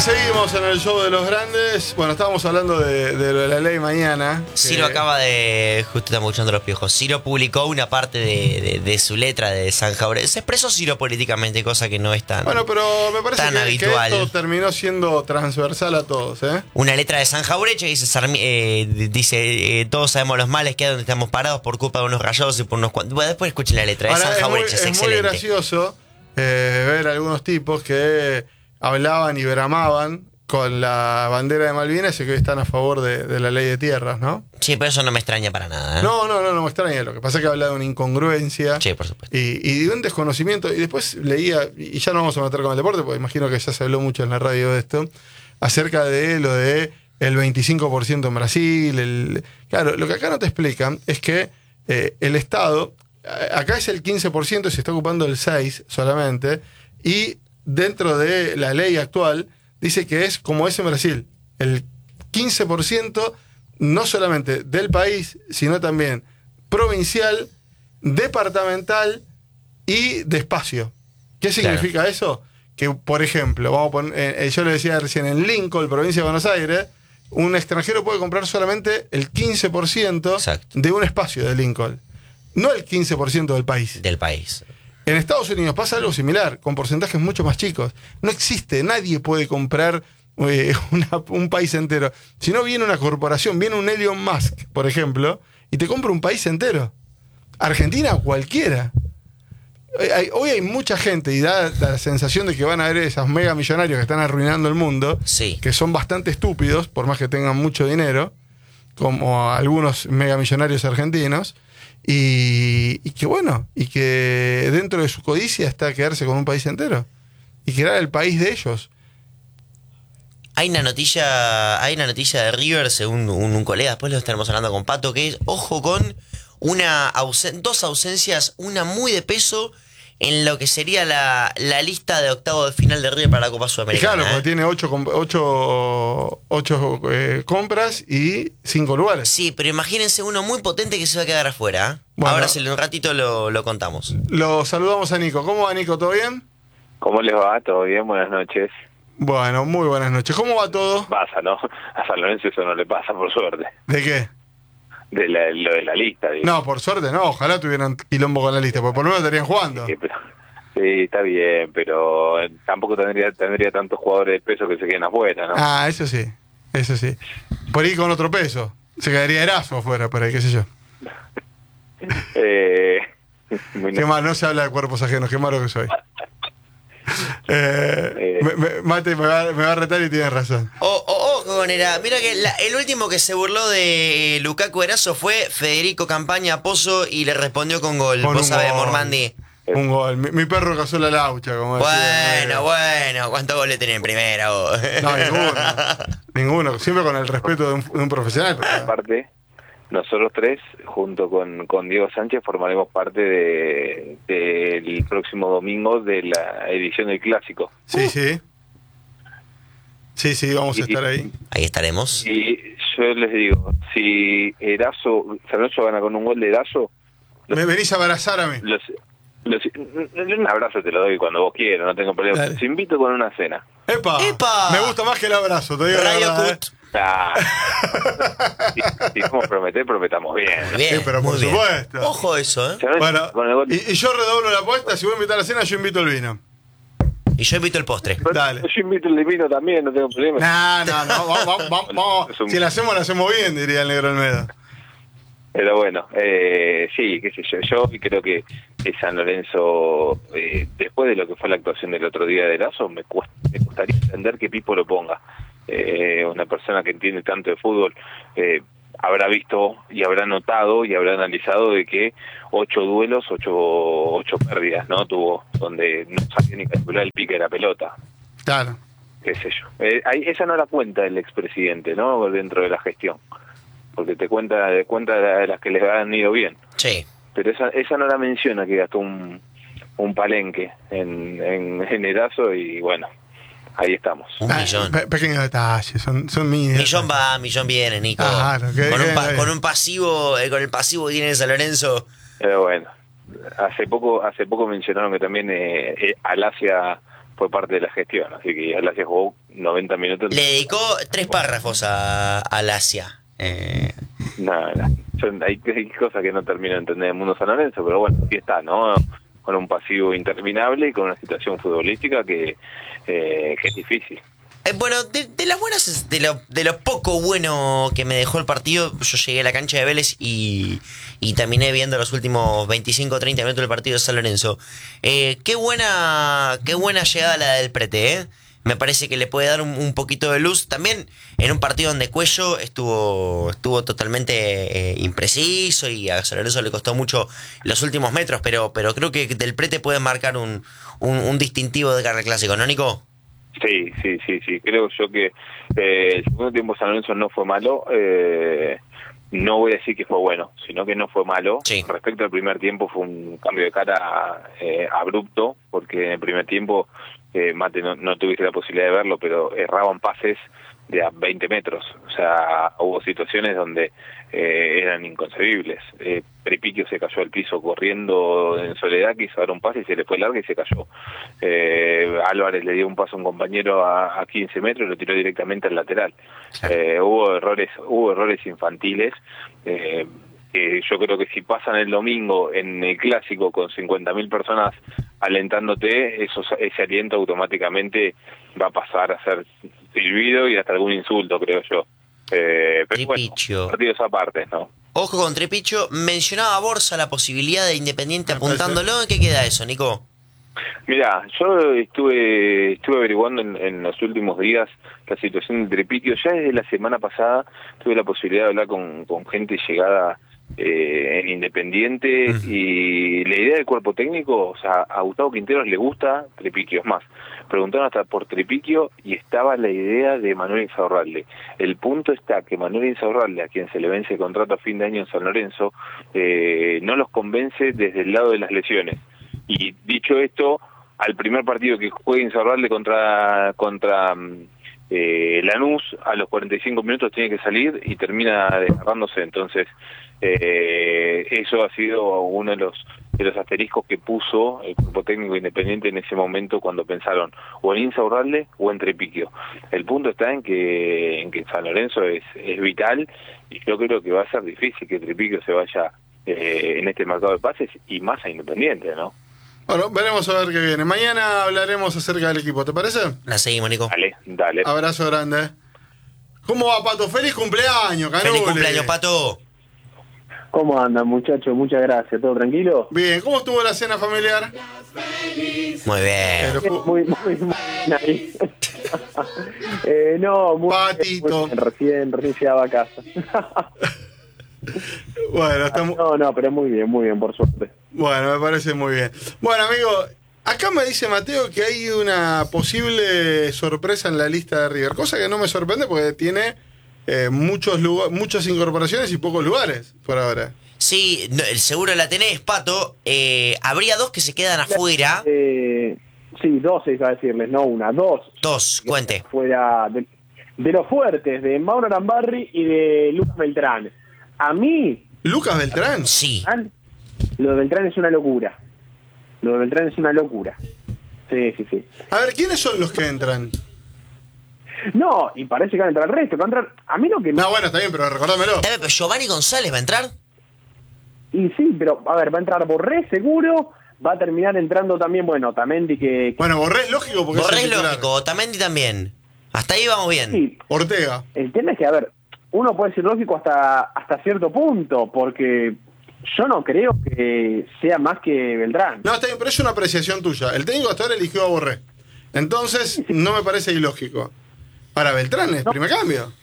Seguimos en el show de los grandes. Bueno, estábamos hablando de la ley mañana. Ciro acaba de... Justo estamos escuchando los piojos. Ciro publicó una parte de su letra de San Jauregui. Se expresó Ciro políticamente, cosa que no es tan... Bueno, pero me parece tan que habitual. esto terminó siendo transversal a todos, ¿eh? Una letra de San Jauregui que dice, todos sabemos los males que hay donde estamos parados por culpa de unos rayados y por unos cuantos... Bueno, después escuchen la letra. Ahora, San Jauregui es excelente. muy gracioso ver algunos tipos que hablaban y bramaban con la bandera de Malvinas y que hoy están a favor de la ley de tierras, ¿no? Sí, pero eso no me extraña para nada, ¿eh? No me extraña. Lo que pasa es que habla de una incongruencia. Sí, por supuesto. Y de un desconocimiento. Y después leía, y ya no vamos a meter con el deporte, porque imagino que ya se habló mucho en la radio de esto, acerca de lo de el 25% en Brasil. Claro, lo que acá no te explican es que el Estado, acá es el 15% y se está ocupando el 6% solamente, y dentro de la ley actual dice que es como es en Brasil, el 15% no solamente del país, sino también provincial, departamental y de espacio. ¿Qué significa eso? Que, por ejemplo, vamos a poner, yo le decía recién, en Lincoln, provincia de Buenos Aires, un extranjero puede comprar solamente el 15% Exacto. de un espacio de Lincoln, no el 15% del país. Del país. En Estados Unidos pasa algo similar, con porcentajes mucho más chicos. No existe, nadie puede comprar un país entero. Si no, viene una corporación, viene un Elon Musk, por ejemplo, y te compra un país entero. Argentina, cualquiera. Hoy hay mucha gente y da la sensación de que van a haber esos mega millonarios que están arruinando el mundo, Sí. que son bastante estúpidos, por más que tengan mucho dinero, como algunos mega millonarios argentinos. Y que bueno, y que dentro de su codicia está quedarse con un país entero y crear el país de ellos. Hay una noticia de River, según un colega, después lo estaremos hablando con Pato, que es, ojo con dos ausencias, una muy de peso en lo que sería la lista de octavo de final de River para la Copa Y Sudamericana. claro, porque tiene 8 compras y 5 lugares. Sí, pero imagínense uno muy potente que se va a quedar afuera. Bueno. Ahora en un ratito lo contamos. Lo saludamos a Nico. ¿Cómo va, Nico? ¿Todo bien? ¿Cómo les va? ¿Todo bien? Buenas noches. Bueno, muy buenas noches. ¿Cómo va todo? Pasa, ¿no? A San Lorenzo eso no le pasa, por suerte. ¿De qué? Lo de la lista, digo. No, por suerte no. Ojalá tuvieran quilombo con la lista, porque por lo menos estarían jugando. Sí, está bien, pero tampoco tendría tantos jugadores de peso que se queden afuera, ¿no? Ah, eso sí. Eso sí. Por ahí con otro peso. Se quedaría Erazo afuera, por ahí, qué sé yo. Qué mal, no se habla de cuerpos ajenos, qué malo que soy. Mate me va a retar y tiene razón. Ojo con Era. Mira que el último que se burló de Lukaku Erazo fue Federico Campaña Pozo y le respondió con gol. Con Vos un sabés, gol. Mormandi. Un gol. Mi perro cazó la laucha, como decía. Bueno, ¿cuántos goles tenés en primera vos? No, ninguno. Siempre con el respeto de un profesional. Pero... Aparte, nosotros tres, junto con Diego Sánchez, formaremos parte del próximo domingo de la edición del Clásico. Sí, sí. Sí, vamos a estar ahí. Ahí estaremos. Y yo les digo, si San Lorenzo gana con un gol de Erazo, Me venís a abrazar a mí. un abrazo te lo doy cuando vos quieras, no tengo problema. Dale. Te invito con una cena. ¡Epa! Me gusta más que el abrazo, te digo la Radio verdad, Cut. Ah, si vamos a prometer, prometamos bien. Bien, Sí, pero por muy bien. supuesto. Ojo eso, ¿eh? San Lorenzo Bueno, con el gol- y yo redoblo la apuesta, si vos invitar a la cena, yo invito el vino. Y yo invito el postre. Dale. Yo invito el de vino también, no tengo problema. No, vamos. Es un- Si la hacemos bien, diría el negro Almeida. Pero bueno, sí, qué sé yo creo que San Lorenzo, después de lo que fue la actuación del otro día de Lazo, me gustaría entender que Pipo lo ponga. Una persona que entiende tanto de fútbol habrá visto y habrá notado y habrá analizado de que 8 duelos, 8 pérdidas, ¿no? Tuvo, donde no sabía ni calcular el pique de la pelota. Claro. Qué sé yo. Esa no la cuenta el expresidente, ¿no? Dentro de la gestión. Porque te cuenta de las que les han ido bien. Sí. Pero esa no la menciona, que gastó un palenque en Erazo y bueno, ahí estamos. Un millón. Pequeños detalles, son mini Millón va, millón viene, Nico. Claro, Con un pasivo, con el pasivo que tiene San Lorenzo. Pero bueno, hace poco mencionaron que también Alasia fue parte de la gestión, así que Alasia jugó 90 minutos. Le dedicó 3 párrafos a Alasia. Nada, hay cosas que no termino de entender en el mundo San Lorenzo, pero bueno, aquí está, ¿no? Con un pasivo interminable y con una situación futbolística que es difícil. Bueno, de las buenas, de lo poco bueno que me dejó el partido, yo llegué a la cancha de Vélez y terminé viendo los últimos 25 o 30 minutos del partido de San Lorenzo. Qué buena llegada la del Prete, ¿eh? Me parece que le puede dar un poquito de luz. También en un partido donde Cuello estuvo totalmente impreciso y a San Lorenzo le costó mucho los últimos metros, pero creo que del Prete puede marcar un distintivo de cara al clásico, ¿no, Nico? Sí. Creo yo que el segundo tiempo San Lorenzo no fue malo. No voy a decir que fue bueno, sino que no fue malo. Sí. Respecto al primer tiempo fue un cambio de cara abrupto, porque en el primer tiempo Mate no tuviste la posibilidad de verlo, pero erraban pases de a 20 metros. O sea, hubo situaciones donde eran inconcebibles. Prepiquio se cayó al piso corriendo en soledad, quiso dar un pase y se le fue larga y se cayó. Álvarez le dio un paso a un compañero a 15 metros y lo tiró directamente al lateral. Hubo errores infantiles. Yo creo que si pasan el domingo en el clásico con 50.000 personas alentándote, ese aliento automáticamente va a pasar a ser silbido y hasta algún insulto, creo yo. Pero Tripicho. bueno, partidos aparte, ¿no? Ojo con Tripicho. Mencionaba Borsa la posibilidad de Independiente apuntándolo. ¿En qué queda eso, Nico? Mira, yo estuve averiguando en los últimos días la situación del Tripiquio. Ya desde la semana pasada tuve la posibilidad de hablar con gente llegada en Independiente y la idea del cuerpo técnico, o sea, a Gustavo Quinteros le gusta Tripiquio, es más, preguntaron hasta por Tripiquio y estaba la idea de Manuel Insaurralde. El punto está que Manuel Insaurralde, a quien se le vence el contrato a fin de año en San Lorenzo, no los convence desde el lado de las lesiones. Y dicho esto, al primer partido que juegue Insaurralde contra Lanús, a los 45 minutos tiene que salir y termina desgarrándose. Entonces eso ha sido uno de los asteriscos que puso el cuerpo técnico Independiente en ese momento cuando pensaron o en Insaurralde o en Tripiquio. El punto está en que San Lorenzo es vital y yo creo que va a ser difícil que Tripiquio se vaya en este mercado de pases y más a Independiente, ¿no? Bueno, veremos a ver qué viene. Mañana hablaremos acerca del equipo, ¿te parece? La seguimos, Nico. Dale. Abrazo grande. ¿Cómo va, Pato? ¡Feliz cumpleaños, Canule! ¡Feliz cumpleaños, Pato! ¿Cómo andan, muchachos? Muchas gracias. ¿Todo tranquilo? Bien, ¿cómo estuvo la cena familiar? Muy bien. Muy bien ahí. No, muy Patito. bien. Recién llegaba a casa. Bueno, estamos... No, pero muy bien, por suerte. Bueno, me parece muy bien. Bueno, amigo, acá me dice Mateo que hay una posible sorpresa en la lista de River, cosa que no me sorprende porque tiene muchas incorporaciones y pocos lugares por ahora. Sí, el seguro la tenés, Pato. Habría 2 que se quedan afuera. Sí, 2 iba a decirles, no una, 2. 2, cuente. Fuera de los fuertes, de Mauro Arambarri y de Lucas Beltrán. A mí... ¿Lucas Beltrán? Sí. Lo de Beltrán es una locura. Sí. Ah. A ver, ¿quiénes son los que entran? No, y parece que va a entrar el resto. Va a entrar... A mí lo que... No, bueno, está bien, pero recordámelo. Pero Giovanni González va a entrar. Y sí, pero a ver, va a entrar Borré seguro, va a terminar entrando también, bueno, Otamendi que... Bueno, Borré es lógico porque Borré es es el titular. lógico, Otamendi también. Hasta ahí vamos bien. Sí, Ortega. el tema es que, a ver, uno puede ser lógico hasta cierto punto, porque yo no creo que sea más que Beltrán. No, está bien, pero es una apreciación tuya. El técnico hasta ahora eligió a Borré. Entonces, no me parece ilógico. Ahora, Beltrán es primer cambio.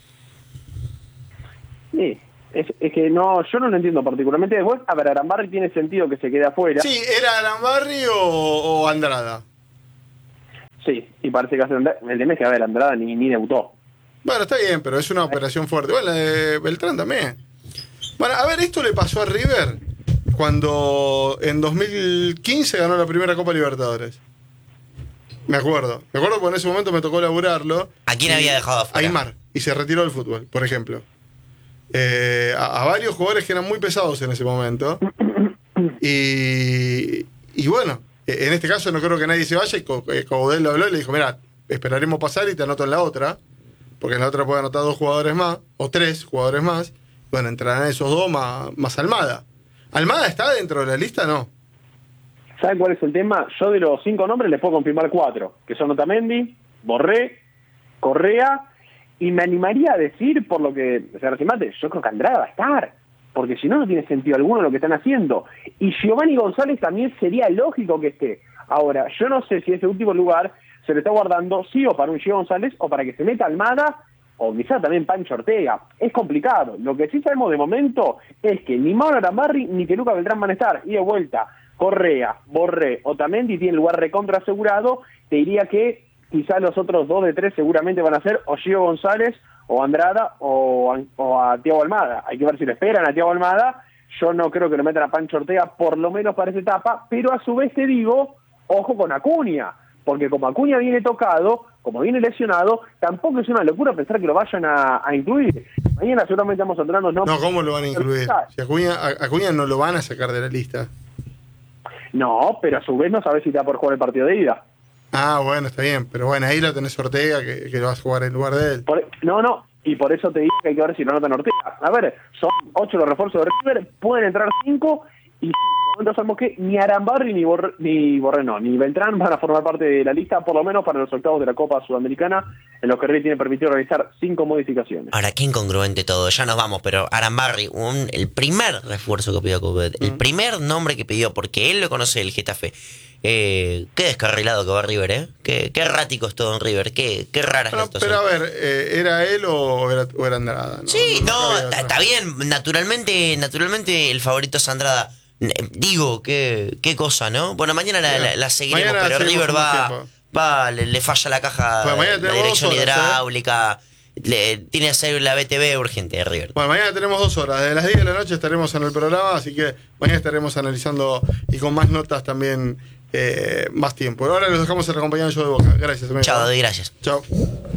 Sí, es que no, yo no lo entiendo particularmente. Después, a ver, Arambarri tiene sentido que se quede afuera. Sí, ¿era Arambarri o Andrada? Sí, y parece que hace Andrada. El tema es que, a ver, Andrada ni debutó. Bueno, está bien, pero es una operación fuerte. Bueno, la de Beltrán también. Bueno, a ver, esto le pasó a River cuando en 2015 ganó la primera Copa Libertadores. Me acuerdo porque en ese momento me tocó laburarlo. ¿A quién había dejado afuera? Aymar, y se retiró del fútbol, por ejemplo. A varios jugadores que eran muy pesados en ese momento. Y bueno, En este caso no creo que nadie se vaya, y Caudel lo habló y le dijo, mira, esperaremos pasar y te anoto en la otra, porque en la otra puede anotar 2 jugadores más, o 3 jugadores más. Bueno, entrarán esos 2 más Almada. ¿Almada está dentro de la lista? No. ¿Saben cuál es el tema? Yo de los 5 nombres les puedo confirmar 4, que son Otamendi, Borré, Correa, y me animaría a decir, por lo que se remate, yo creo que Andrada va a estar, porque si no, no tiene sentido alguno lo que están haciendo. Y Giovanni González también sería lógico que esté. Ahora, yo no sé si ese último lugar se le está guardando sí o para un Gio González o para que se meta Almada o quizá también Pancho Ortega. Es complicado. Lo que sí sabemos de momento es que ni Mauro Arambarri ni que Lucas Beltrán van a estar. Y de vuelta, Correa, Borré, Otamendi tiene lugar recontra asegurado. Te diría que quizá los otros 2 de 3 seguramente van a ser o Gio González o Andrada o a Thiago Almada. Hay que ver si lo esperan a Thiago Almada. Yo no creo que lo metan a Pancho Ortega, por lo menos para esa etapa, pero a su vez te digo, ojo con Acuña, porque como Acuña viene tocado, como viene lesionado, tampoco es una locura pensar que lo vayan a incluir. Mañana seguramente vamos a entrarnos... No, ¿cómo lo van a incluir? Si Acuña no lo van a sacar de la lista. No, pero a su vez no sabes si te va por jugar el partido de ida. Ah, bueno, está bien, pero bueno, ahí lo tenés Ortega, que lo vas a jugar en lugar de él. No, y por eso te digo que hay que ver si lo anotan Ortega. A ver, son 8 los refuerzos de River, pueden entrar 5, y no sabemos que ni Arambarri ni Borré no, ni Beltrán van a formar parte de la lista, por lo menos para los octavos de la Copa Sudamericana, en los que River tiene permitido realizar 5 modificaciones. Ahora, qué incongruente todo, ya nos vamos, pero Arambarri, el primer refuerzo que pidió Coudet, el primer nombre que pidió, porque él lo conoce del Getafe. Qué descarrilado que va River, ¿eh? Qué errático es todo en River, qué rara es la situación. Pero a ver, ¿era él o era Andrada? Sí, está bien, naturalmente el favorito es Andrada. Digo, qué cosa, ¿no? Bueno, mañana la seguiremos, mañana pero River le falla la caja, la dirección hidráulica, tiene que hacer la BTV urgente de River. Bueno, mañana tenemos 2 horas, desde las 10 de la noche estaremos en el programa, así que mañana estaremos analizando y con más notas también, más tiempo. Ahora los dejamos en la compañía del Show de Boca. Gracias, amigo. Chao, gracias. Chao.